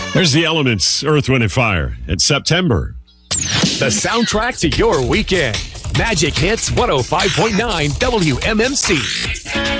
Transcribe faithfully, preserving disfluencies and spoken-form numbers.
There's the Elements, Earth, Wind, and Fire. It's September. The soundtrack to your weekend. Magic Hits one oh five point nine W M M C.